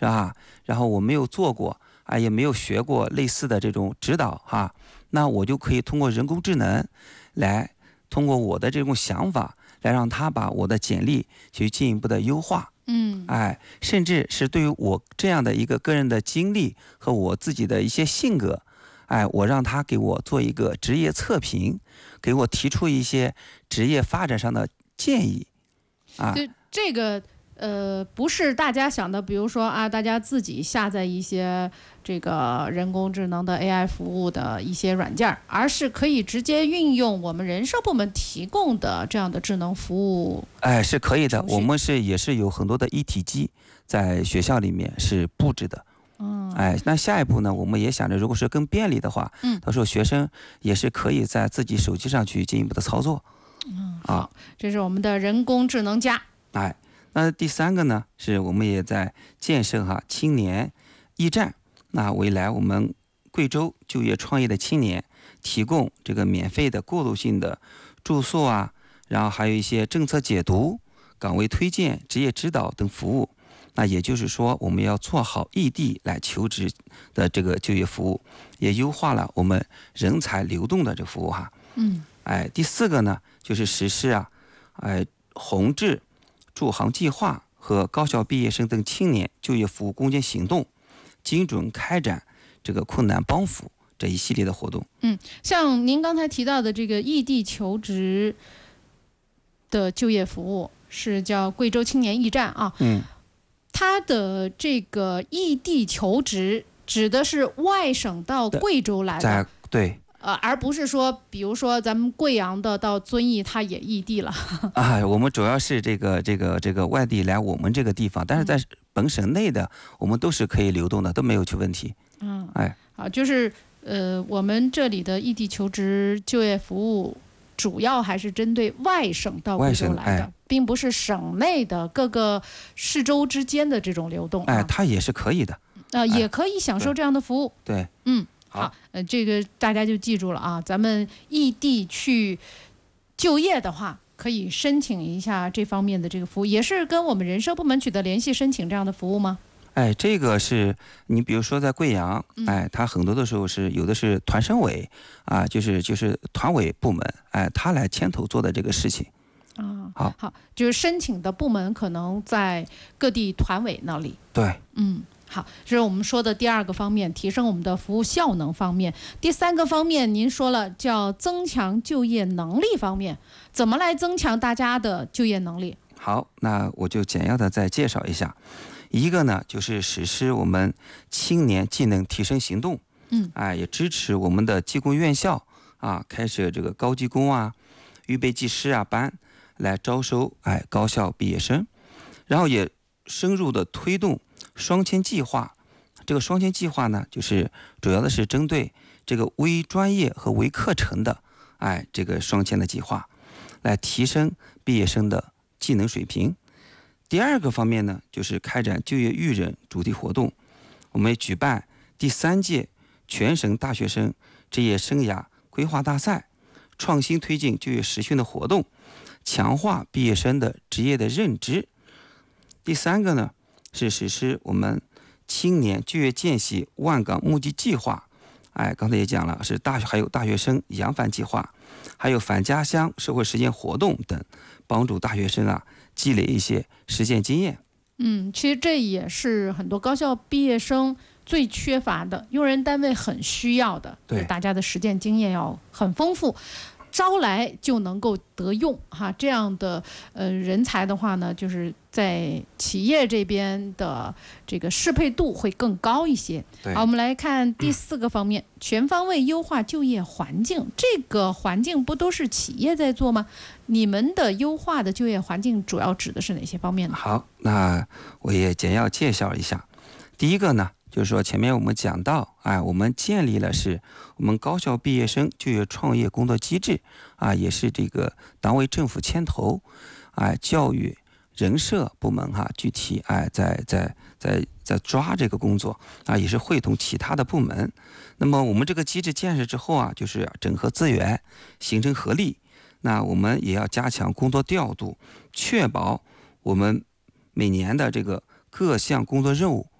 是吧？然后我没有做过啊，也没有学过类似的这种指导哈，那我就可以通过人工智能来通过我的这种想法来让他把我的简历去进一步的优化。甚至是对于我这样的一个个人的经历和我自己的一些性格，我让他给我做一个职业测评，给我提出一些职业发展上的建议。 对这个不是大家想的，比如说啊，大家自己下载一些这个人工智能的 AI 服务的一些软件，而是可以直接运用我们人社部门提供的这样的智能服务。 是可以的，我们也是有很多的一体机在学校里面是布置的。那下一步呢，我们也想着，如果是更便利的话，到时候学生也是可以在自己手机上去进一步的操作。 好，这是我们的人工智能家。 那第三个呢，是我们也在建设青年驿站。那未来我们贵州就业创业的青年提供这个免费的过渡性的住宿啊，然后还有一些政策解读、岗位推荐、职业指导等服务。那也就是说，我们要做好异地来求职的这个就业服务，也优化了我们人才流动的这个服务哈。第四个呢，就是实施宏志助行计划和高校毕业生等青年就业服务攻坚行动，精准开展这个困难帮扶这一系列的活动。 像您刚才提到的这个异地求职的就业服务是叫贵州青年驿站啊。它的这个异地求职指的是外省到贵州来的， 对。 而不是说，比如说咱们贵阳的到遵义，它也异地了。 我们主要是这个外地来我们这个地方，但是在本省内的，我们都是可以流动的，都没有问题。 好，就是我们这里的异地求职就业服务，主要还是针对外省到贵州来的，并不是省内的各个市州之间的这种流动。 它也是可以的。 也可以享受这样的服务。 对。 好，这个大家就记住了啊！咱们异地去就业的话，可以申请一下这方面的这个服务，也是跟我们人社部门取得联系申请这样的服务吗？ 这个是你比如说在贵阳，它很多的时候是有的是团省委就是团委部门，他来牵头做的这个事情。 好，就是申请的部门可能在各地团委那里。 对。 好，这是我们说的第二个方面，提升我们的服务效能方面。第三个方面，您说了叫增强就业能力方面，怎么来增强大家的就业能力？ 好，那我就简要的再介绍一下。一个呢，就是实施我们青年技能提升行动，也支持我们的技工院校开设这个高技工预备技师班来招收高校毕业生，然后也深入的推动双签计划。这个双签计划呢，就是主要的是针对这个微专业和微课程的这个双签的计划，来提升毕业生的技能水平。第二个方面呢，就是开展就业育人主题活动，我们举办第3届全省大学生职业生涯规划大赛，创新推进就业实训的活动，强化毕业生的职业的认知。第三个呢，是实施我们青年就业见习万岗募集计划，刚才也讲了，是还有大学生扬帆计划，还有返家乡社会实践活动等，帮助大学生积累一些实践经验。 其实这也是很多高校毕业生最缺乏的，用人单位很需要的， 对， 大家的实践经验要很丰富，招来就能够得用这样的人才的话呢，就是在企业这边的这个适配度会更高一些。好，我们来看第4个方面，全方位优化就业环境。这个环境不都是企业在做吗？你们的优化的就业环境主要指的是哪些方面呢？ 好，那我也简要介绍一下。第一个呢，就是说前面我们讲到，我们建立了是我们高校毕业生就业创业工作机制，也是这个党委政府牵头，教育人社部门具体在抓这个工作，也是会同其他的部门。那么我们这个机制建设之后就是整合资源，形成合力。那我们也要加强工作调度，确保我们每年的这个各项工作任务